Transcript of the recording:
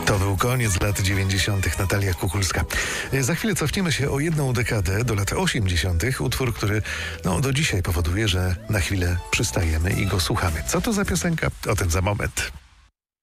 To był koniec lat 90. Natalia Kukulska. Za chwilę cofniemy się o jedną dekadę do lat 80. Utwór, który do dzisiaj powoduje, że na chwilę przystajemy i go słuchamy. Co to za piosenka? O tym za moment.